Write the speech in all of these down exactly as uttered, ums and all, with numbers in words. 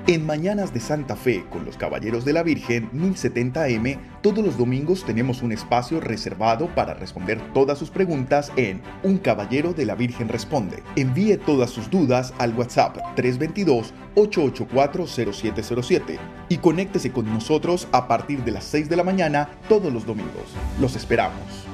En Mañanas de Santa Fe con los Caballeros de la Virgen mil setenta A M, todos los domingos tenemos un espacio reservado para responder todas sus preguntas en Un Caballero de la Virgen Responde. Envíe todas sus dudas al WhatsApp tres dos dos, ocho ocho cuatro, cero siete cero siete y conéctese con nosotros a partir de las seis de la mañana todos los domingos. Los esperamos.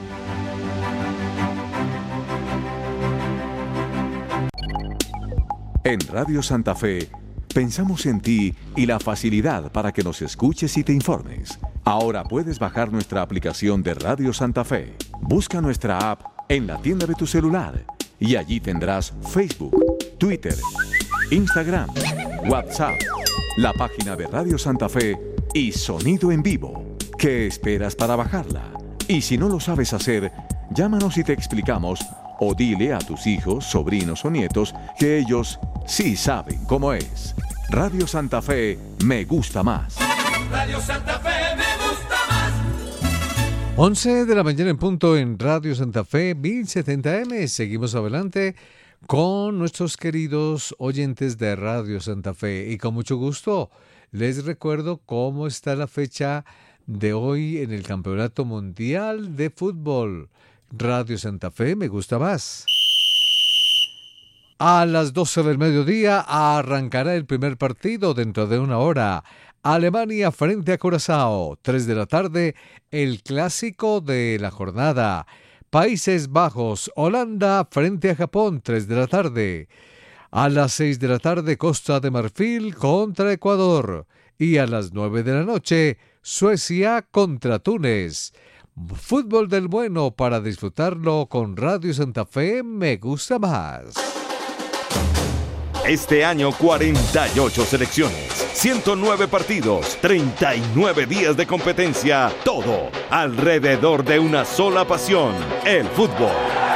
En Radio Santa Fe, pensamos en ti y la facilidad para que nos escuches y te informes. Ahora puedes bajar nuestra aplicación de Radio Santa Fe. Busca nuestra app en la tienda de tu celular y allí tendrás Facebook, Twitter, Instagram, WhatsApp, la página de Radio Santa Fe y sonido en vivo. ¿Qué esperas para bajarla? Y si no lo sabes hacer, llámanos y te explicamos, o dile a tus hijos, sobrinos o nietos que ellos sí saben cómo es. Radio Santa Fe me gusta más. Radio Santa Fe me gusta más. once de la mañana en punto en Radio Santa Fe mil setenta A M. Seguimos adelante con nuestros queridos oyentes de Radio Santa Fe. Y con mucho gusto les recuerdo cómo está la fecha de hoy en el Campeonato Mundial de Fútbol. Radio Santa Fe me gusta más. A las doce del mediodía arrancará el primer partido dentro de una hora. Alemania frente a Curazao. tres de la tarde, el clásico de la jornada. Países Bajos, Holanda frente a Japón. tres de la tarde. A las seis de la tarde, Costa de Marfil contra Ecuador. Y a las nueve de la noche, Suecia contra Túnez. Fútbol del bueno para disfrutarlo con Radio Santa Fe me gusta más. Este año cuarenta y ocho selecciones, ciento nueve partidos, treinta y nueve días de competencia, todo alrededor de una sola pasión, el fútbol.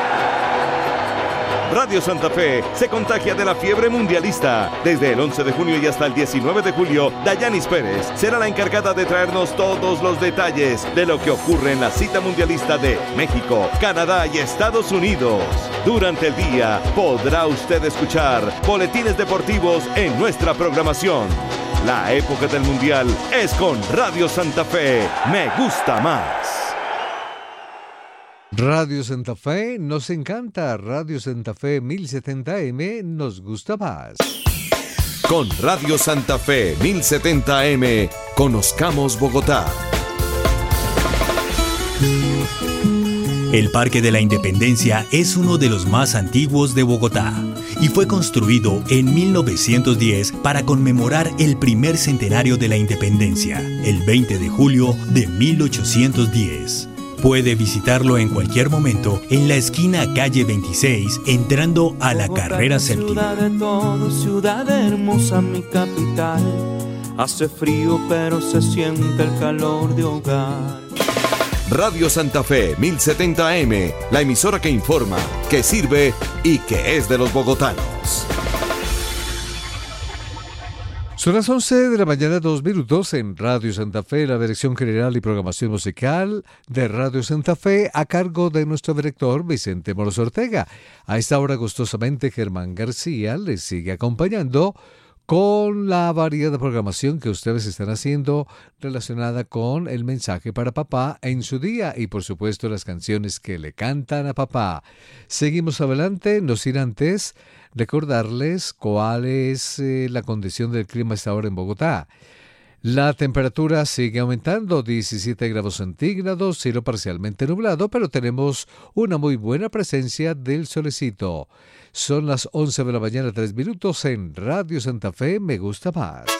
Radio Santa Fe se contagia de la fiebre mundialista. Desde el once de junio y hasta el diecinueve de julio, Dayanis Pérez será la encargada de traernos todos los detalles de lo que ocurre en la cita mundialista de México, Canadá y Estados Unidos. Durante el día podrá usted escuchar boletines deportivos en nuestra programación. La época del mundial es con Radio Santa Fe. Me gusta más. Radio Santa Fe nos encanta. Radio Santa Fe mil setenta A M nos gusta más. Con Radio Santa Fe mil setenta A M, conozcamos Bogotá. El Parque de la Independencia es uno de los más antiguos de Bogotá y fue construido en mil novecientos diez para conmemorar el primer centenario de la independencia, el veinte de julio de mil ochocientos diez. Puede visitarlo en cualquier momento en la esquina calle veintiséis, entrando a la Bogotá, carrera séptima. Ciudad de todo, ciudad hermosa, mi capital. Hace frío, pero se siente el calor de hogar. Radio Santa Fe mil setenta A M, la emisora que informa, que sirve y que es de los bogotanos. Son las once de la mañana, dos minutos en Radio Santa Fe, la dirección general y programación musical de Radio Santa Fe a cargo de nuestro director Vicente Moros Ortega. A esta hora gustosamente Germán García les sigue acompañando con la variada programación que ustedes están haciendo relacionada con el mensaje para papá en su día y por supuesto las canciones que le cantan a papá. Seguimos adelante, no sin antes recordarles cuál es eh, la condición del clima a esta hora en Bogotá. La temperatura sigue aumentando, diecisiete grados centígrados, cielo parcialmente nublado, pero tenemos una muy buena presencia del solecito. Son las once de la mañana, tres minutos en Radio Santa Fe, me gusta más.